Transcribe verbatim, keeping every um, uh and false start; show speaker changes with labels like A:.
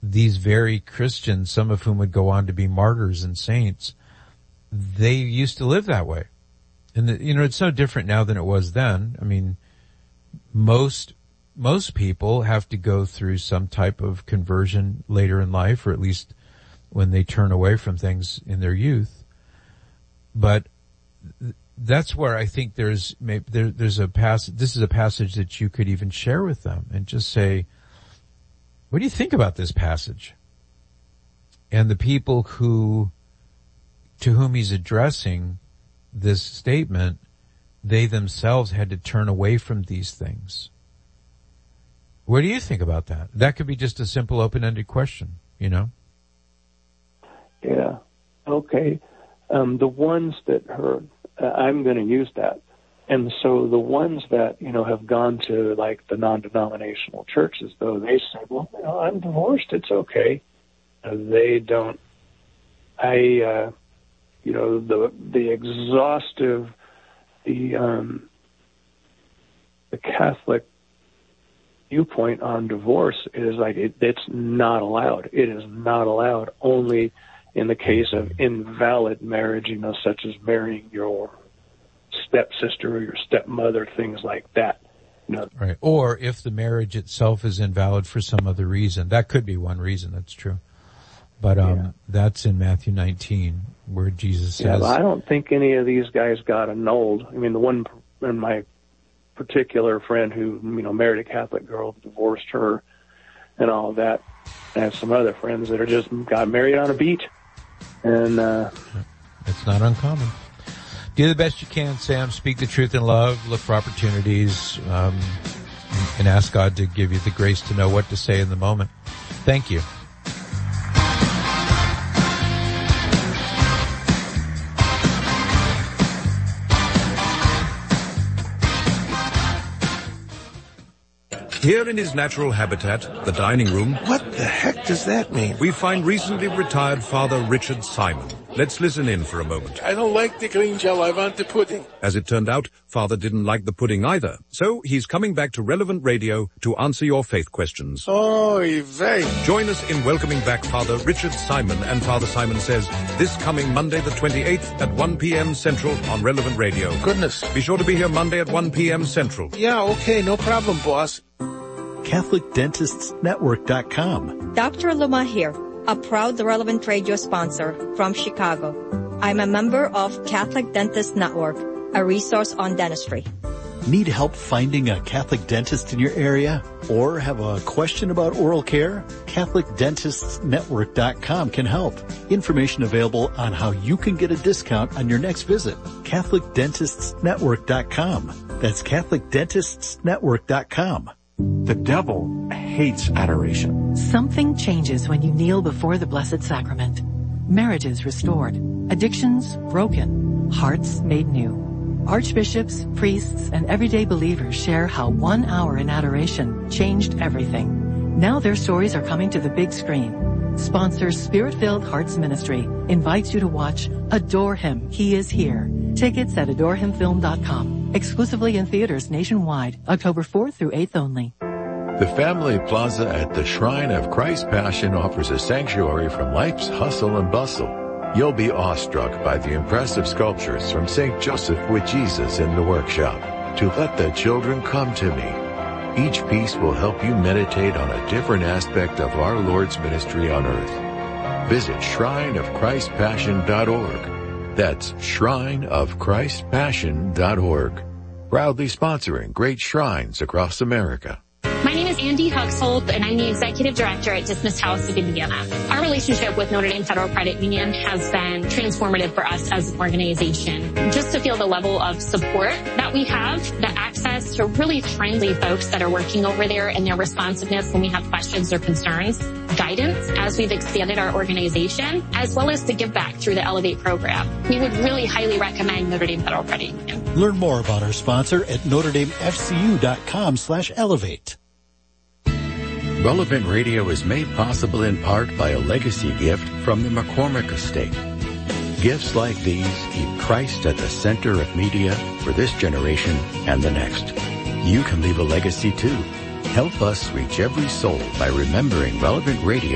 A: these very Christians, some of whom would go on to be martyrs and saints, they used to live that way. And, the, you know, it's no different now than it was then. I mean, most, most people have to go through some type of conversion later in life, or at least when they turn away from things in their youth. But that's where I think there's, maybe there, there's a passage, this is a passage that you could even share with them and just say, what do you think about this passage? And the people who, to whom he's addressing this statement, they themselves had to turn away from these things. What do you think about that? That could be just a simple open-ended question, you know?
B: Yeah. Okay. Um, the ones that heard, uh, I'm going to use that. And so the ones that, you know, have gone to, like, the non-denominational churches, though, they say, well, you know, I'm divorced, it's okay. Uh, they don't, I, uh, you know, the the exhaustive, the, um, the Catholic viewpoint on divorce is like, it, it's not allowed. It is not allowed only in the case of invalid marriage, you know, such as marrying your stepsister or your stepmother, things like that. You know.
A: Right. Or if the marriage itself is invalid for some other reason. That could be one reason, that's true. But um yeah. That's in Matthew nineteen, where Jesus says...
B: Yeah, but I don't think any of these guys got annulled. I mean, the one in my particular friend who, you know, married a Catholic girl, divorced her, and all of that. I have some other friends that are just got married on a beat. And uh
A: it's not uncommon. Do the best you can, Sam. Speak the truth in love. Look for opportunities, um, and ask God to give you the grace to know what to say in the moment. Thank you.
C: Here in his natural habitat, the dining room...
D: What the heck does that mean?
C: We find recently retired Father Richard Simon. Let's listen in for a moment.
D: I don't like the green gel, I want the pudding.
C: As it turned out, Father didn't like the pudding either. So he's coming back to Relevant Radio to answer your faith questions.
D: Oh, vey.
C: Join us in welcoming back Father Richard Simon and Father Simon Says this coming Monday the twenty-eighth at one p.m. Central on Relevant Radio.
D: Goodness.
C: Be sure to be here Monday at one p.m. Central.
D: Yeah, okay, no problem, boss.
E: Catholic Dentists Network dot com.
F: Doctor Luma here, a proud Relevant Radio sponsor from Chicago. I'm a member of Catholic Dentists Network, a resource on dentistry.
E: Need help finding a Catholic dentist in your area? Or have a question about oral care? Catholic Dentists Network dot com can help. Information available on how you can get a discount on your next visit. Catholic Dentists Network dot com. That's Catholic Dentists Network dot com.
G: The devil hates adoration.
H: Something changes when you kneel before the Blessed Sacrament. Marriages restored, addictions broken, hearts made new. Archbishops, priests, and everyday believers share how one hour in adoration changed everything. Now their stories are coming to the big screen. Sponsor Spirit-Filled Hearts Ministry invites you to watch Adore Him, He Is Here. Tickets at adore him film dot com. Exclusively in theaters nationwide, October fourth through eighth only.
I: The Family Plaza at the Shrine of Christ Passion offers a sanctuary from life's hustle and bustle. You'll be awestruck by the impressive sculptures from Saint Joseph with Jesus in the workshop. To Let the Children Come to Me. Each piece will help you meditate on a different aspect of our Lord's ministry on earth. Visit shrine of christ passion dot org. That's shrine of christ passion dot org. Proudly sponsoring great shrines across America.
J: My name is Andy Huxhold, and I'm the Executive Director at Dismissed House of Indiana. Our relationship with Notre Dame Federal Credit Union has been transformative for us as an organization. Just to feel the level of support that we have, the access to really friendly folks that are working over there, and their responsiveness when we have questions or concerns, guidance as we've expanded our organization, as well as the give back through the Elevate program. We would really highly recommend Notre Dame Federal Credit Union.
E: Learn more about our sponsor at notre dame f c u dot com slash elevate.
I: Relevant Radio is made possible in part by a legacy gift from the McCormick Estate. Gifts like these keep Christ at the center of media for this generation and the next. You can leave a legacy too. Help us reach every soul by remembering Relevant Radio